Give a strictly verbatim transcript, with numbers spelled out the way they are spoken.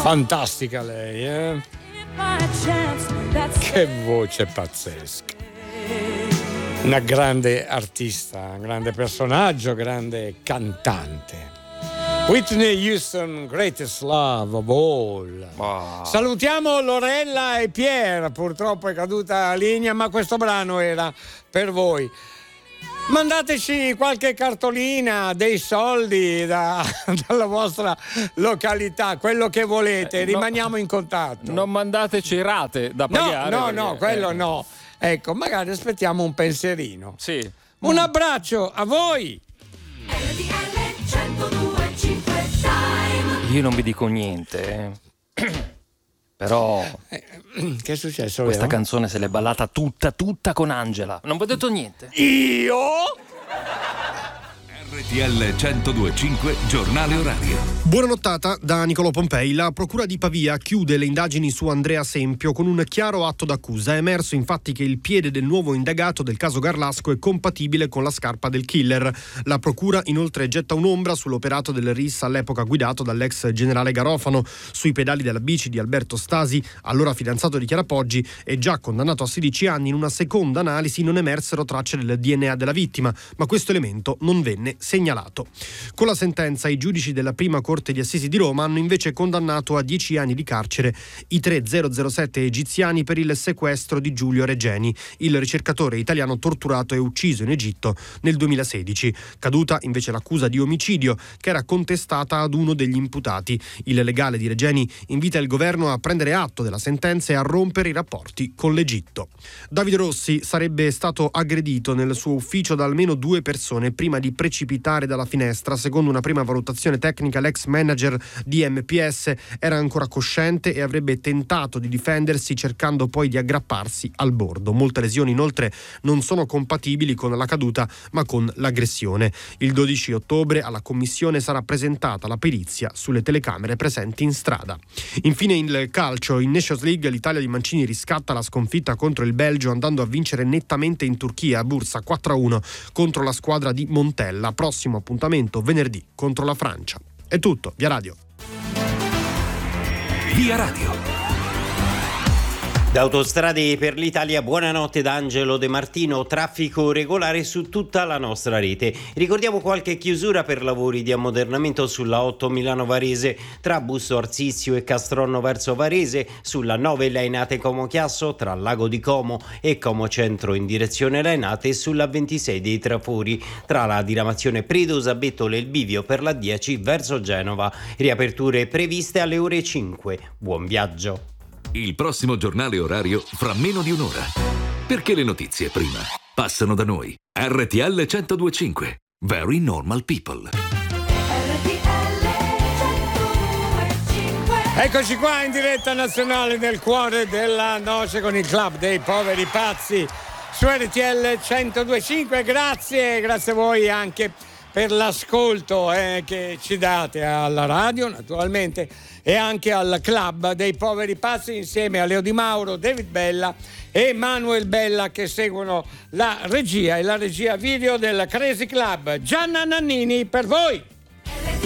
Fantastica lei, eh? Che voce pazzesca. Una grande artista, un grande personaggio, grande cantante. Whitney Houston, greatest love of all. Oh. Salutiamo Lorella e Pierre, purtroppo è caduta la linea, ma questo brano era per voi. Mandateci qualche cartolina, dei soldi da, dalla vostra località, quello che volete, rimaniamo no, in contatto. Non mandateci rate da pagare. No, no, perché, no, quello eh. no. Ecco, magari aspettiamo un pensierino. Sì. Un abbraccio a voi. Io non vi dico niente, però eh, che è successo? Questa vero? canzone se l'è ballata tutta, tutta con Angela. Non vi ho detto niente. Io? R T L centodue e cinque giornale orario. Buona nottata da Nicolò Pompei. La procura di Pavia chiude le indagini su Andrea Sempio con un chiaro atto d'accusa. È emerso infatti che il piede del nuovo indagato del caso Garlasco è compatibile con la scarpa del killer. La procura inoltre getta un'ombra sull'operato del R I S all'epoca guidato dall'ex generale Garofano. Sui pedali della bici di Alberto Stasi, allora fidanzato di Chiara Poggi e già condannato a sedici anni, in una seconda analisi non emersero tracce del D N A della vittima, ma questo elemento non venne segnalato. Con la sentenza i giudici della prima corte di assisi di Roma hanno invece condannato a dieci anni di carcere i tre zero zero sette egiziani per il sequestro di Giulio Regeni, il ricercatore italiano torturato e ucciso in Egitto nel duemilasedici. Caduta invece l'accusa di omicidio che era contestata ad uno degli imputati. Il legale di Regeni invita il governo a prendere atto della sentenza e a rompere i rapporti con l'Egitto. Davide Rossi sarebbe stato aggredito nel suo ufficio da almeno due persone prima di precipitare dalla finestra. Secondo una prima valutazione tecnica, l'ex manager di M P S era ancora cosciente e avrebbe tentato di difendersi cercando poi di aggrapparsi al bordo. Molte lesioni inoltre non sono compatibili con la caduta ma con l'aggressione. Il dodici ottobre alla commissione sarà presentata la perizia sulle telecamere presenti in strada. Infine il calcio, in Nations League l'Italia di Mancini riscatta la sconfitta contro il Belgio andando a vincere nettamente in Turchia a Bursa quattro a uno contro la squadra di Montella. Prossimo appuntamento venerdì contro la Francia. È tutto, via radio. Via radio. Da Autostrade per l'Italia, buonanotte da Angelo De Martino. Traffico regolare su tutta la nostra rete. Ricordiamo qualche chiusura per lavori di ammodernamento sulla otto Milano Varese, tra Busto Arsizio e Castronno verso Varese, sulla nove Lainate Como Chiasso, tra Lago di Como e Como Centro in direzione Lainate, e sulla ventisei dei Trafori, tra la diramazione Predosa Bettole e il bivio per la dieci verso Genova. Riaperture previste alle ore cinque. Buon viaggio. Il prossimo giornale orario fra meno di un'ora. Perché le notizie prima passano da noi. R T L centodue e cinque. Very normal people. Eccoci qua in diretta nazionale nel cuore della noce con il club dei poveri pazzi su R T L centodue e cinque. Grazie, grazie a voi anche per l'ascolto eh, che ci date alla radio naturalmente e anche al club dei poveri pazzi insieme a Leo Di Mauro, David Bella e Manuel Bella che seguono la regia e la regia video del Crazy Club. Gianna Nannini per voi.